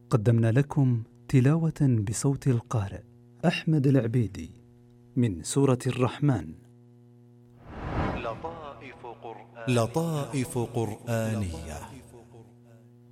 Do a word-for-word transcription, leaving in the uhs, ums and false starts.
قدمنا لكم تلاوة بصوت القارئ أحمد العبيدي من سورة الرحمن. لطائف قرآنية, لطائف قرآنية